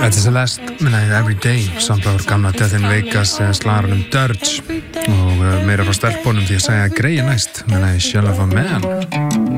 Þetta er Celeste, minnaðið Everyday, samtláður gamla Death in Vegas slagarnum Dirge og meira frá stelpunum því að segja greið næst, minnaðið Shell of a Man.